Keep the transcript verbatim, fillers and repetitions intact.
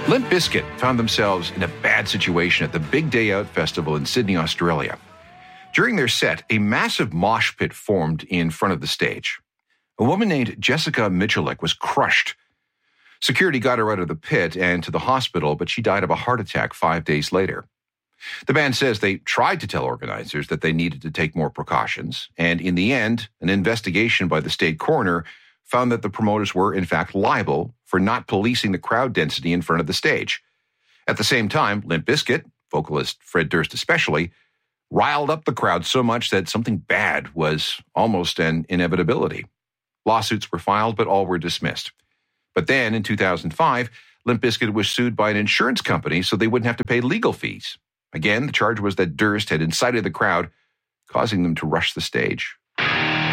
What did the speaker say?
Limp Bizkit found themselves in a bad situation at the Big Day Out Festival in Sydney, Australia. During their set, a massive mosh pit formed in front of the stage. A woman named Jessica Michalik was crushed. Security got her out of the pit and to the hospital, but she died of a heart attack five days later. The band says they tried to tell organizers that they needed to take more precautions, and in the end, an investigation by the state coroner found that the promoters were, in fact, liable for not policing the crowd density in front of the stage. At the same time, Limp Bizkit, vocalist Fred Durst especially, riled up the crowd so much that something bad was almost an inevitability. Lawsuits were filed, but all were dismissed. But then, in two thousand five, Limp Bizkit was sued by an insurance company so they wouldn't have to pay legal fees. Again, the charge was that Durst had incited the crowd, causing them to rush the stage.